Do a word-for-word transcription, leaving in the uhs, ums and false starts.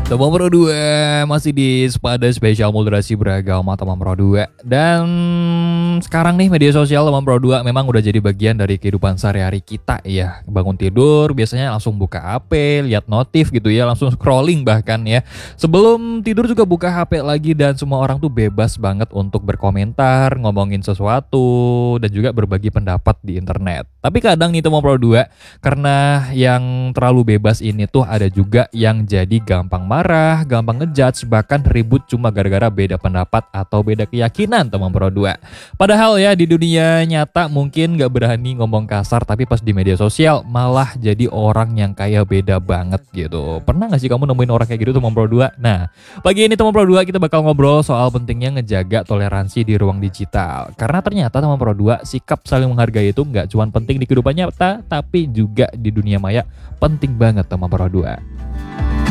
Teman Pro dua masih di Spada Spesial Moderasi Beragama Teman Pro dua. Dan sekarang nih media sosial Teman Pro dua memang udah jadi bagian dari kehidupan sehari-hari kita ya. Bangun tidur biasanya langsung buka H P, lihat notif gitu ya, langsung scrolling bahkan ya. Sebelum tidur juga buka H P lagi, dan semua orang tuh bebas banget untuk berkomentar, ngomongin sesuatu, dan juga berbagi pendapat di internet. Tapi kadang nih Teman Pro dua, karena yang terlalu bebas ini tuh ada juga yang jadi gampang marah, gampang ngejudge, bahkan ribut cuma gara-gara beda pendapat atau beda keyakinan Teman Pro dua. Padahal ya di dunia nyata mungkin gak berani ngomong kasar, tapi pas di media sosial malah jadi orang yang kayak beda banget gitu. Pernah gak sih kamu nemuin orang kayak gitu Teman Pro dua? Nah, pagi ini Teman Pro dua kita bakal ngobrol soal pentingnya ngejaga toleransi di ruang digital. Karena ternyata Teman Pro dua, sikap saling menghargai itu gak cuma penting di kehidupan nyata, tapi juga di dunia maya penting banget Teman Pro dua.